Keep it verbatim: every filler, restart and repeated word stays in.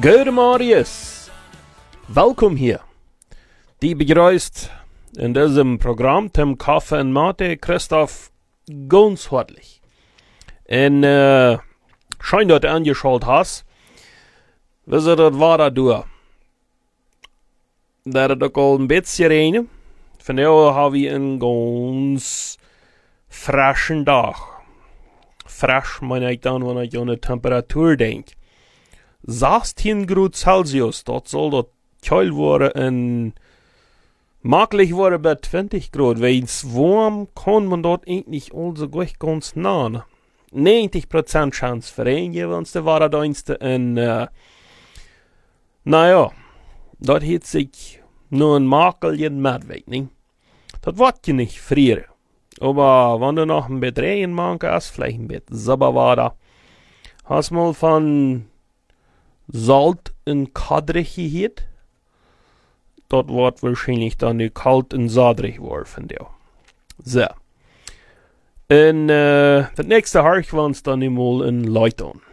Guten Marius, welkom hier. Die begrüßt in diesem Programm Tim Kaffee und Mate Christoph ganz herzlich. Und äh, schön, dass du angeschaut hast. Wisst ihr, das war da durch. Da hat es auch ein bisschen regnet. Von daher haben wir einen ganz frischen Tag. Frisch meine ich dann, wenn ich an die Temperatur denke. sechzehn Grad Celsius, das soll das kühl werden und möglich werden bei zwanzig Grad. Wenn es warm kann man dort eigentlich also gleich ganz nah. neunzig Prozent Chance für ein jeweils der Warendienste und äh, naja, das hat sich nur ein Makelchen mitweg, ne? Das wird ja nicht frieren. Aber wenn du noch ein bisschen Regen machen hast, vielleicht ein bisschen Sabberwader, hast mal von Salt in Kadrich gehört. Das wird wahrscheinlich dann nicht kalt und sadrig worden von dir. So. Und äh, das nächste Harch war uns dann einmal in Leuton.